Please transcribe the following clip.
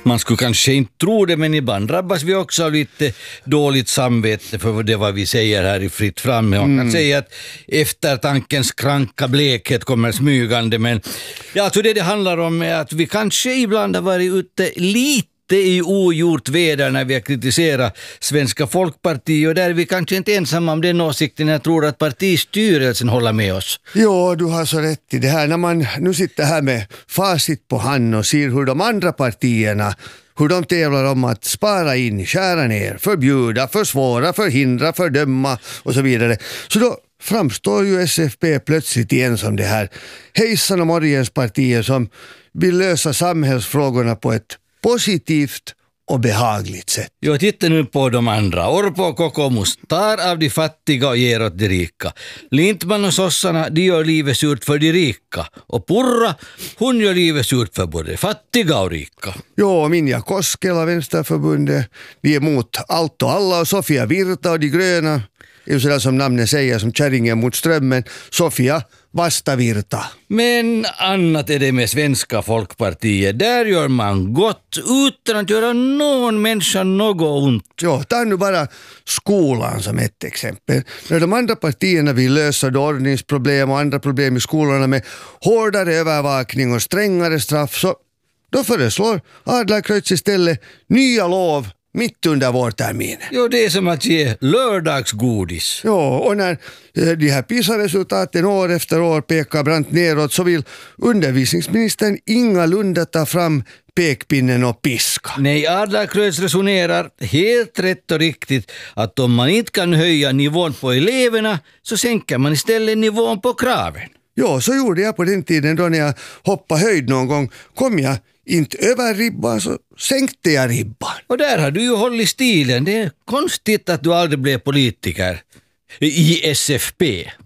Man skulle kanske inte tro det, men ibland drabbas vi också av lite dåligt samvete för det vad vi säger här i Fritt fram. Man kan säga att eftertankens kranka blekhet kommer smygande, men jag tror det handlar om är att vi kanske ibland har varit ute lite i ogjort väder när vi har kritiserat Svenska Folkpartiet, och där är vi kanske inte ensamma om den åsikten. Jag tror att partistyrelsen håller med oss. Jo, du har så rätt i det här. När man nu sitter här med facit på hand och ser hur de andra partierna, hur de tävlar om att spara in, skära ner, förbjuda, försvåra, förhindra, fördöma och så vidare. Så då framstår ju SFP plötsligt igen som det här hejsan och morgens partier som vill lösa samhällsfrågorna på ett positivt och behagligt sätt. Jo, titta nu på de andra. Orpo och Kokoomus tar av de fattiga och ger åt de rika. Lindman och sossarna, de gör livet surt för de rika. Och Purra, hon gör livet surt för både fattiga och rika. Jo, Minja Koskela, Vänsterförbundet, de är emot allt och alla, och Sofia Virta och de gröna är ju sådär som namnet säger, som kärringen mot strömmen. Sofia Vastavirta. Men annat är det med Svenska Folkpartiet. Där gör man gott utan att göra någon människa något ont. Ja, ta nu bara skolan som ett exempel. När de andra partierna vill lösa ordningsproblem och andra problem i skolorna med hårdare övervakning och strängare straff, så då föreslår Adlercreutz istället nya lov mitt under vårterminen. Jo, det är som att ge lördagsgodis. Ja, och när de här PISA-resultaten år efter år pekar brant neråt, så vill undervisningsministern ingalunda ta fram pekpinnen och piska. Nej, Adlercreutz resonerar helt rätt och riktigt att om man inte kan höja nivån på eleverna så sänker man istället nivån på kraven. Ja, så gjorde jag på den tiden då när jag hoppade höjd någon gång. Kom jag inte över ribban så sänkte jag ribban. Och där har du ju hållit stilen. Det är konstigt att du aldrig blev politiker i SFP.